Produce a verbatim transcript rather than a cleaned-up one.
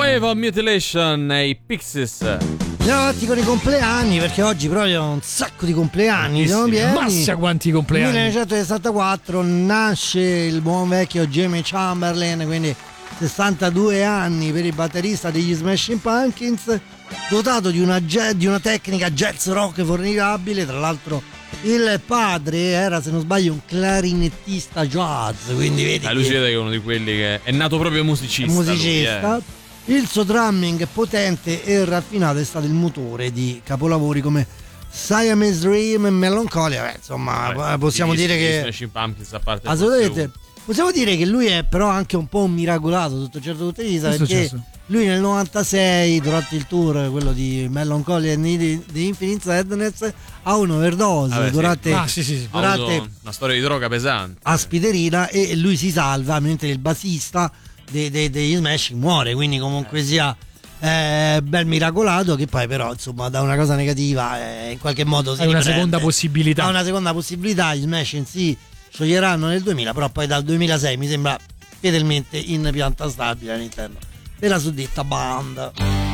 Wave of Mutilation e i Pixies. Andiamo avanti con i compleanni, perché oggi proprio un sacco di compleanni. Siamo pieni. Massa quanti compleanni. millenovecentosessantaquattro nasce il buon vecchio Jimmy Chamberlin, quindi sessantadue anni per il batterista degli Smashing Pumpkins, dotato di una, di una tecnica jazz rock formidabile. Tra l'altro il padre era, se non sbaglio, un clarinettista jazz, quindi vedi, eh, lui si vede che è uno di quelli che è nato proprio musicista, musicista. Lui, eh. Il suo drumming potente e raffinato è stato il motore di capolavori come Siamese Dream e Melancholia. Beh, insomma, Beh, possiamo i, dire i, che Smashing Pumpkins, a parte assolutamente possiamo dire che lui è però anche un po' un miracolato sotto un certo punto di vista, perché lui nel novantasei, durante il tour, quello di Melancholia e di Infinite Sadness, ha un'overdose ah, durante, sì. Ah, sì, sì, sì. durante una storia di droga pesante, aspirina, e lui si salva mentre il bassista degli de, de Smash muore, quindi comunque sia eh, bel miracolato, che poi però insomma da una cosa negativa eh, in qualche modo si è una riprende. seconda possibilità ha una seconda possibilità. Gli Smash in sì scioglieranno nel duemila, però poi dal duemilasei mi sembra fedelmente in pianta stabile all'interno della suddetta band.